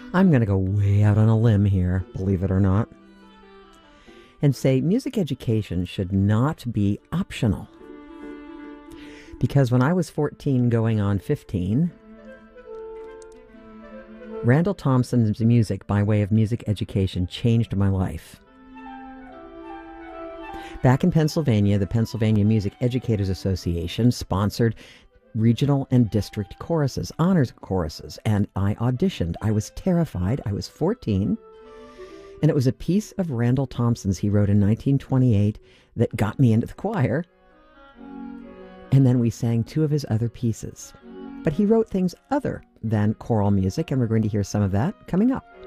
I'm going to go way out on a limb here, believe it or not, and say music education should not be optional. Because when I was 14 going on 15, Randall Thompson's music by way of music education changed my life. Back in Pennsylvania, the Pennsylvania Music Educators Association sponsored regional and district choruses, honors choruses, and I auditioned. I was terrified. I was 14, and it was a piece of Randall Thompson's he wrote in 1928 that got me into the choir, and then we sang two of his other pieces. But he wrote things other than choral music, and we're going to hear some of that coming up.